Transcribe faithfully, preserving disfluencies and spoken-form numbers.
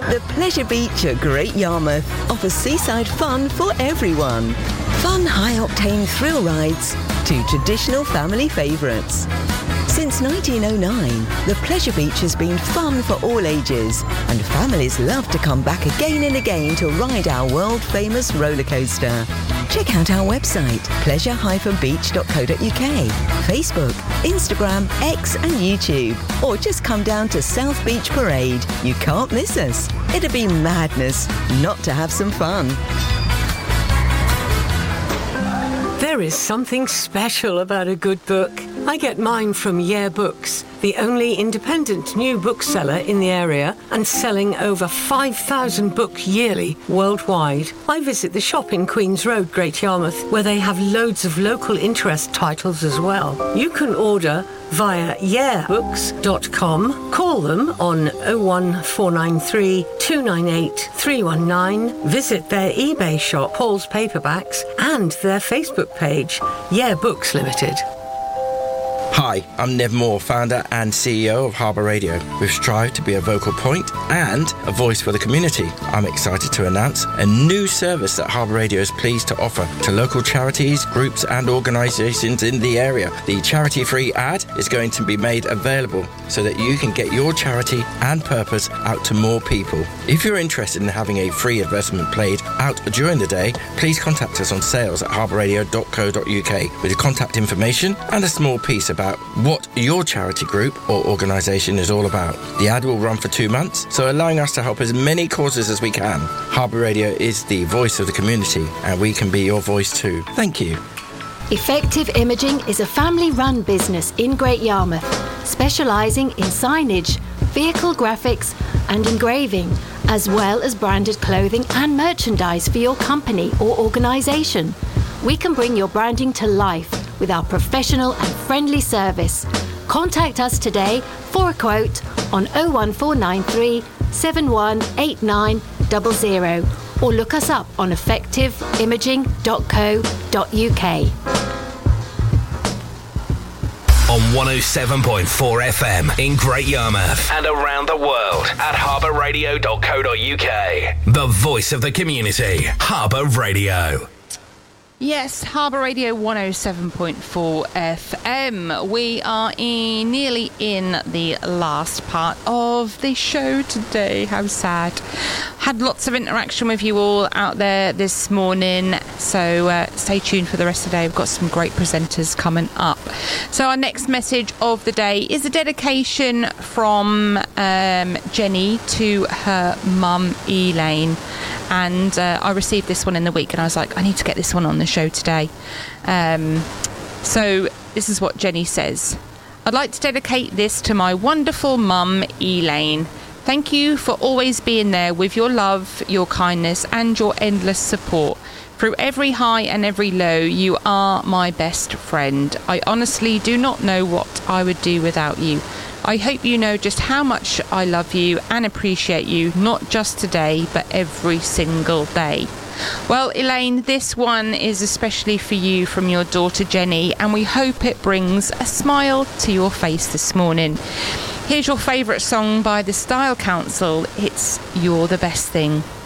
The Pleasure Beach at Great Yarmouth offers seaside fun for everyone. Fun high-octane thrill rides to traditional family favourites. Since nineteen oh nine, the Pleasure Beach has been fun for all ages, and families love to come back again and again to ride our world-famous roller coaster. Check out our website, pleasure dash beach dot co dot uk, Facebook, Instagram, X and YouTube, or just come down to South Beach Parade. You can't miss us. It'd be madness not to have some fun. There is something special about a good book. I get mine from Yeah Books, the only independent new bookseller in the area and selling over five thousand books yearly worldwide. I visit the shop in Queen's Road, Great Yarmouth, where they have loads of local interest titles as well. You can order via yeah books dot com. Call them on oh one four nine three, two nine eight, three one nine. Visit their eBay shop, Paul's Paperbacks, and their Facebook page, Yeah Books Limited. Hi, I'm Nev Moore, founder and C E O of Harbour Radio. We've strived to be a vocal point and a voice for the community. I'm excited to announce a new service that Harbour Radio is pleased to offer to local charities, groups and organisations in the area. The charity-free ad is going to be made available so that you can get your charity and purpose out to more people. If you're interested in having a free advertisement played out during the day, please contact us on sales at harbour radio dot co dot uk with your contact information and a small piece about what your charity group or organisation is all about. The ad will run for two months, so allowing us to help as many causes as we can. Harbour Radio is the voice of the community, and we can be your voice too. Thank you. Effective Imaging is a family-run business in Great Yarmouth, specialising in signage, vehicle graphics and engraving, as well as branded clothing and merchandise for your company or organisation. We can bring your branding to life with our professional and friendly service. Contact us today for a quote on oh one four nine three, seven one eight nine zero zero or look us up on effective imaging dot co dot uk. On one oh seven point four F M in Great Yarmouth and around the world at harbour radio dot co dot uk. The voice of the community, Harbour Radio. Yes, Harbour Radio one oh seven point four F M. We are in, nearly in the last part of the show today. How sad. Had lots of interaction with you all out there this morning, so uh, stay tuned for the rest of the day. We've got some great presenters coming up. So our next message of the day is a dedication from um, Jenny to her mum, Elaine. And uh, I received this one in the week and I was like, I need to get this one on the show today. Um, so this is what Jenny says. I'd like to dedicate this to my wonderful mum, Elaine. Thank you for always being there with your love, your kindness and your endless support. Through every high and every low, you are my best friend. I honestly do not know what I would do without you. I hope you know just how much I love you and appreciate you, not just today, but every single day. Well, Elaine, this one is especially for you from your daughter Jenny, and we hope it brings a smile to your face this morning. Here's your favourite song by the Style Council. It's You're the Best Thing.